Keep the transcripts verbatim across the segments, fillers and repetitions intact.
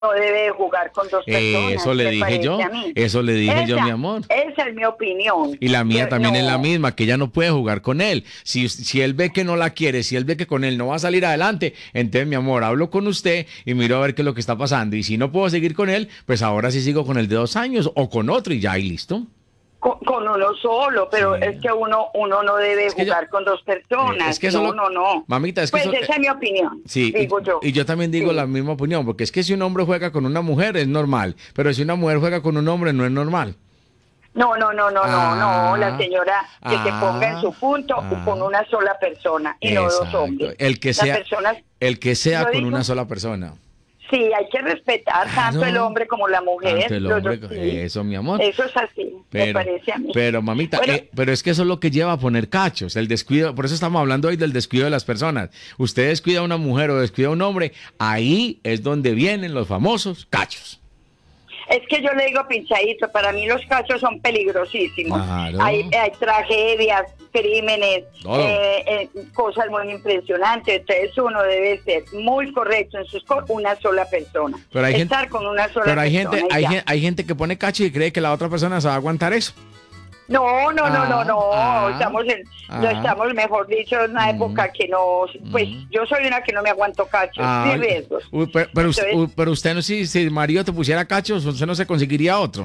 no debe jugar con dos personas. Eso le me dije parece yo, a mí. eso le dije esa, yo, mi amor. Esa es mi opinión. Y la mía Yo- también no. es la misma, que ella no puede jugar con él. Si, si él ve que no la quiere, si él ve que con él no va a salir adelante, entonces, mi amor, hablo con usted y miro a ver qué es lo que está pasando. Y si no puedo seguir con él, pues ahora sí sigo con el de dos años o con otro y ya, y listo. Con, con uno solo, pero Sí. es que uno uno no debe Es que jugar yo- con dos personas. Eh, es que eso no, lo- no, no. Mamita, es que pues eso- esa es mi opinión, Sí, digo y, yo. y yo también digo Sí. la misma opinión, porque es que si un hombre juega con una mujer es normal, pero si una mujer juega con un hombre no es normal. No, no, no, no, Ah, no, no, la señora que se ah, ponga en su punto ah. con una sola persona y no dos Exacto. hombres. El que Las sea, personas, el que sea yo con digo- una sola persona. sí, hay que respetar tanto Claro. el hombre como la mujer. Tanto el los hombre, dos, sí. eso, mi amor. Eso es así, me Pero, parece a mí. pero mamita, Bueno, eh, pero es que eso es lo que lleva a poner cachos, el descuido, por eso estamos hablando hoy del descuido de las personas. Usted descuida a una mujer o descuida a un hombre, ahí es donde vienen los famosos cachos. es que yo le digo pinchadito, para mí los cachos son peligrosísimos. Claro. Hay, hay tragedias, crímenes, Todo. eh, eh, cosas muy impresionantes. Entonces uno debe ser muy correcto en sus cosas, una sola persona. Pero hay Estar gente, con una sola pero hay persona. gente, y hay, ya. gen- hay gente que pone cacho y cree que la otra persona se va a aguantar eso. No, no, no, no, no. Ah, estamos en, no ah. estamos, mejor dicho, en una época que no, pues yo soy una que no me aguanto cachos, Ah, sin riesgos. uy, pero, pero usted, Entonces, uy, pero usted no, si, si el marido te pusiera cachos, usted no se conseguiría otro.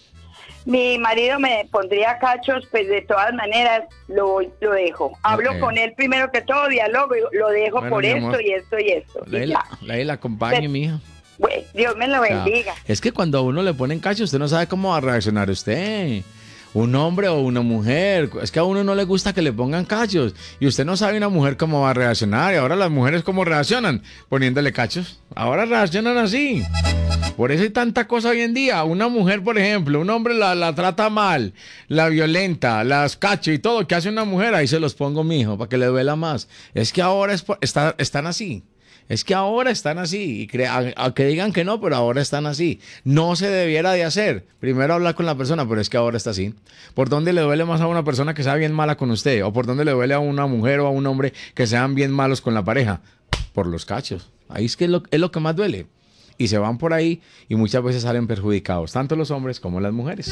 mi marido me pondría cachos, pues de todas maneras lo, lo dejo. Hablo Ok. con él primero que todo, diálogo, y lo dejo Bueno, por mi esto amor. y esto y esto. y Leila, ya. Leila, acompañe, Pero- mija. Bueno, Dios me lo bendiga. Es que cuando a uno le ponen cacho, usted no sabe cómo va a reaccionar usted. Un hombre o una mujer. Es que a uno no le gusta que le pongan cachos. Y usted no sabe una mujer cómo va a reaccionar. Y ahora las mujeres cómo reaccionan poniéndole cachos. Ahora reaccionan así. Por eso hay tanta cosa hoy en día. Una mujer, por ejemplo, un hombre la, la trata mal, la violenta, las cacha y todo. ¿Qué hace una mujer? Ahí se los pongo, mijo, para que le duela más. Es que ahora es por- está- están así. Es que ahora están así, y crea, a, a que digan que no, pero ahora están así. No se debiera de hacer. Primero hablar con la persona, pero es que ahora está así. ¿Por dónde le duele más a una persona que sea bien mala con usted? ¿O por dónde le duele a una mujer o a un hombre que sean bien malos con la pareja? Por los cachos. Ahí es que es lo, es lo que más duele. Y se van por ahí y muchas veces salen perjudicados, tanto los hombres como las mujeres.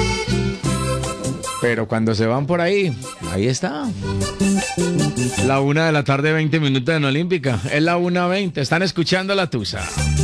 Pero cuando se van por ahí, ahí está. La una de la tarde, veinte minutos en Olímpica. Es la una veinte. Están escuchando La Tusa.